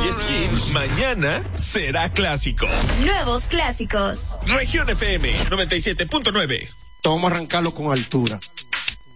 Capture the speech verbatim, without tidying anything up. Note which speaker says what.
Speaker 1: Hoy es Hit, mañana será clásico.
Speaker 2: Nuevos clásicos.
Speaker 1: Región F M noventa y siete punto nueve.
Speaker 3: Vamos a arrancarlo con altura.